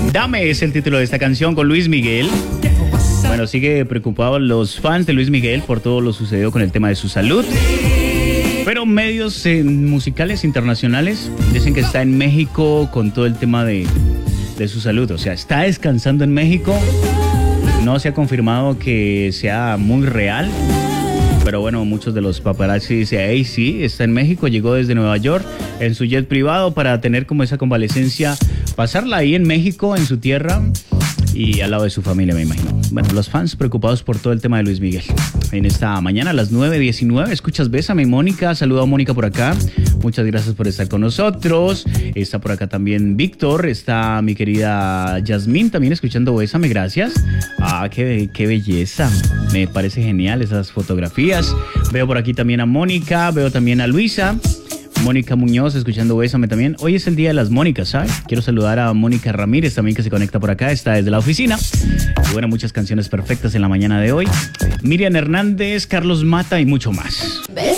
Dame es el título de esta canción con Luis Miguel. Bueno, sigue preocupados los fans de Luis Miguel por todo lo sucedido con el tema de su salud. Pero medios musicales internacionales dicen que está en México con todo el tema de su salud. O sea, está descansando en México. No se ha confirmado que sea muy real. Pero bueno, muchos de los paparazzi dicen, hey, sí, está en México, llegó desde Nueva York en su jet privado para tener como esa convalecencia, pasarla ahí en México, en su tierra y al lado de su familia, me imagino. Bueno, los fans preocupados por todo el tema de Luis Miguel. En esta mañana a las 9:19, escuchas Bésame, Mónica. Saludo a Mónica por acá. Muchas gracias por estar con nosotros. Está por acá también Víctor. Está mi querida Yasmín también escuchando Bésame, gracias. Ah, qué belleza. Me parece genial esas fotografías. Veo por aquí también a Mónica. Veo también a Luisa. Mónica Muñoz escuchando Bésame también. Hoy es el día de las Mónicas, ¿sabes? Quiero saludar a Mónica Ramírez también, que se conecta por acá, está desde la oficina. Y bueno, muchas canciones perfectas en la mañana de hoy. Miriam Hernández, Carlos Mata y mucho más.